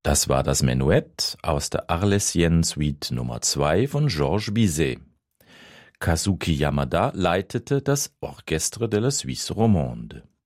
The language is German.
Das war das Menuett aus der Arlésienne Suite Nummer 2 von Georges Bizet. Kazuki Yamada leitete das Orchestre de la Suisse Romande.